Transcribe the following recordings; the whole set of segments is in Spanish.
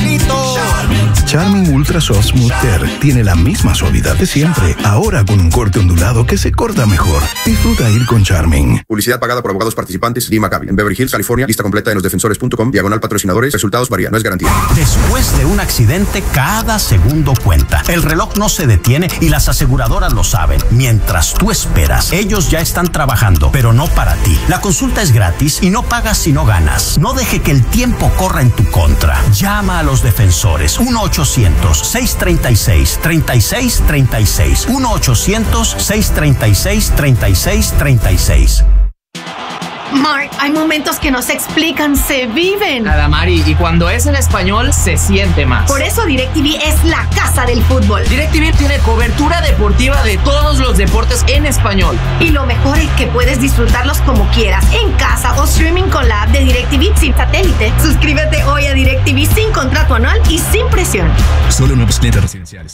favorito. Charmin Ultra Soft Smooth Care tiene la misma suavidad de siempre, ahora con un corte ondulado que se corta mejor. Disfruta ir con Charmin. Publicidad pagada por abogados participantes. Lee Maccabi. En Beverly Hills, California. Lista completa en losdefensores.com. /patrocinadores. Resultados varían. No es garantía. Después de un accidente, cada segundo cuenta. El reloj no se detiene y las aseguradoras lo saben. Mientras tú esperas, ellos ya están trabajando, pero no para ti. La consulta es gratis y no pagas si no ganas. No deje que el tiempo corra en tu contra. Llama a los defensores. 1-800-636-3636. 1-800-636-3636. Mark, hay momentos que no se explican, se viven. Nada, Mari, y cuando es en español, se siente más. Por eso DirecTV es la casa del fútbol. DirecTV tiene cobertura deportiva de todos los deportes en español. Y lo mejor es que puedes disfrutarlos como quieras, en casa o streaming con la app de DirecTV sin satélite. Suscríbete hoy a DirecTV sin contrato anual y sin presión. Solo nuevos clientes residenciales.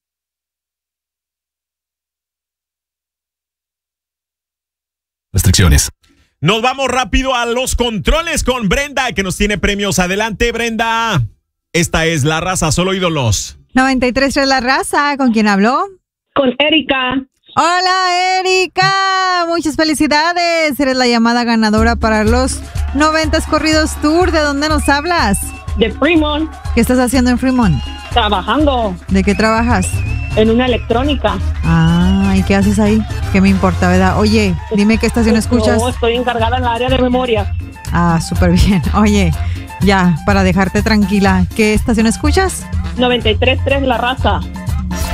Restricciones. Nos vamos rápido a los controles con Brenda, que nos tiene premios. Adelante, Brenda. Esta es La Raza, solo ídolos. 93.3 La Raza. ¿Con quién habló? Con Erika. Hola, Erika. Muchas felicidades. Eres la llamada ganadora para los 90 Corridos Tour. ¿De dónde nos hablas? De Fremont. ¿Qué estás haciendo en Fremont? Trabajando. ¿De qué trabajas? En una electrónica. Ah, ¿y qué haces ahí? ¿Qué me importa, verdad? Oye, dime qué estación escuchas. No, estoy encargada en la área de memoria. Ah, súper bien. Oye, ya, para dejarte tranquila, ¿qué estación escuchas? 93.3 La Raza.